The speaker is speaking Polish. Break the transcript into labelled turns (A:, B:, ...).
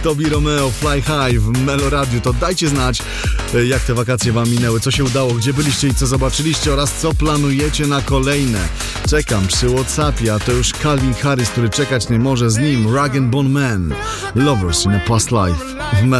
A: Tobi Romeo, Fly High w Meloradiu. To dajcie znać, jak te wakacje wam minęły, co się udało, gdzie byliście i co zobaczyliście oraz co planujecie na kolejne. Czekam przy WhatsAppie, a to już Calvin Harris, który czekać nie może, z nim Rag & Bone Man, Lovers in a Past Life w